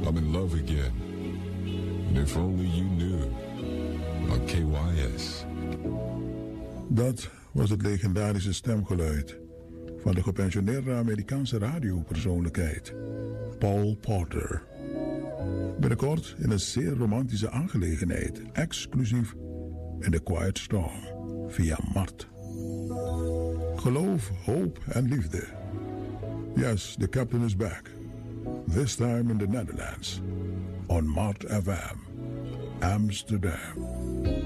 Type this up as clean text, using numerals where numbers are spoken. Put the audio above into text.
I'm in love again. And if only you knew. On KYS. Dat was het legendarische stemgeluid van de gepensioneerde Amerikaanse radiopersoonlijkheid Paul Porter. Binnenkort in een zeer romantische aangelegenheid, exclusief in The Quiet Storm via Mart. Geloof, hoop en liefde. Yes, the captain is back. This time in the Netherlands. On Mart FM, Amsterdam.